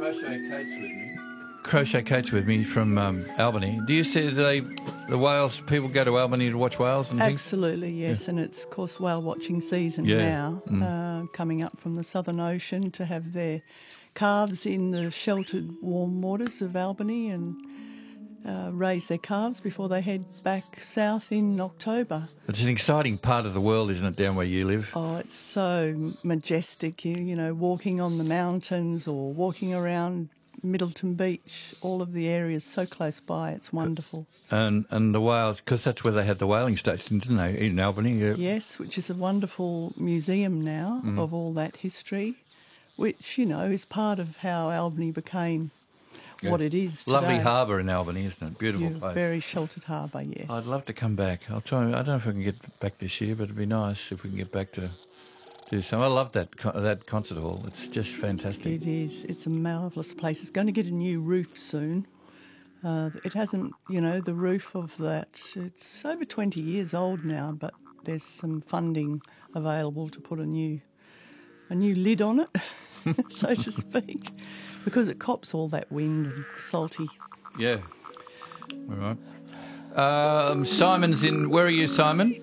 Crochet Kate's with me from Albany. Do you see the whales? People go to Albany to watch whales and things. Absolutely, yes, and it's of course whale watching season now, coming up from the Southern Ocean to have their calves in the sheltered warm waters of Albany and raise their calves before they head back south in October. It's an exciting part of the world, isn't it, down where you live? Oh, it's so majestic, you know, walking on the mountains or walking around Middleton Beach, all of the areas so close by, it's wonderful. And the whales, because that's where they had the whaling station, didn't they, in Albany? Yeah. Yes, which is a wonderful museum now of all that history, which, you know, is part of how Albany became what it is today. Lovely harbour in Albany, isn't it? Beautiful place. Very sheltered harbour, yes. I'd love to come back. I'll try. I don't know if I can get back this year, but it'd be nice if we can get back to do some. I love that concert hall. It's just fantastic. It is. It's a marvellous place. It's going to get a new roof soon. It hasn't, you know, the roof of that, it's over 20 years old now, but there's some funding available to put a new lid on it, so to speak, because it cops all that wind and salty. Yeah. All right. Simon's in. Where are you, Simon?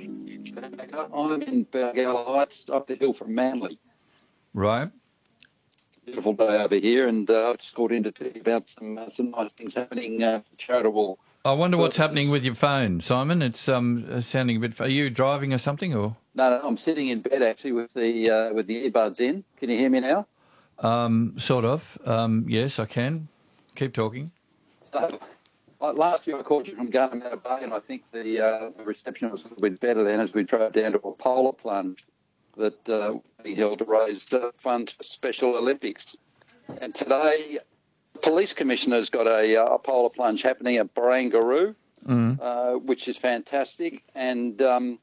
I'm in Balgowlah Heights, up the hill from Manly. Right. Beautiful day over here, and I've just called in to tell you about some nice things happening for charitable. I wonder what's happening with your phone, Simon. It's sounding a bit. Are you driving or something, or? No, I'm sitting in bed actually with the earbuds in. Can you hear me now? Sort of. Yes, I can. Keep talking. So, last year I called you from Gunnemanna Bay, and I think the reception was a little bit better then as we drove down to a polar plunge that we held to raise funds for Special Olympics. And today, the Police Commissioner's got a polar plunge happening at Barangaroo, which is fantastic. And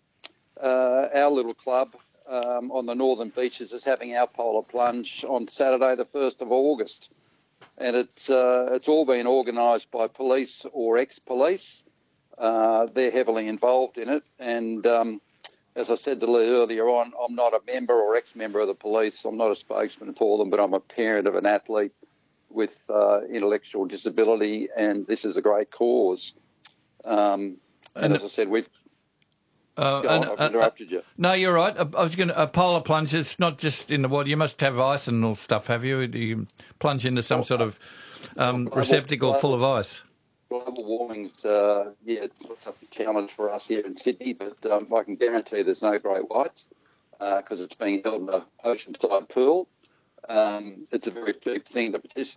our little club on the northern beaches is having our polar plunge on Saturday, the 1st of August. And it's all been organised by police or ex-police. They're heavily involved in it. And as I said to Lee earlier on, I'm not a member or ex-member of the police. I'm not a spokesman for them, but I'm a parent of an athlete with intellectual disability, and this is a great cause. And as I said, I've interrupted you. No, you're right. I was going to... A polar plunge, it's not just in the water. You must have ice and all stuff, have you? Do you plunge into some sort of receptacle full of ice? Global warming's, it puts up a challenge for us here in Sydney, but I can guarantee there's no great whites because it's being held in an oceanside pool. It's a very cheap thing to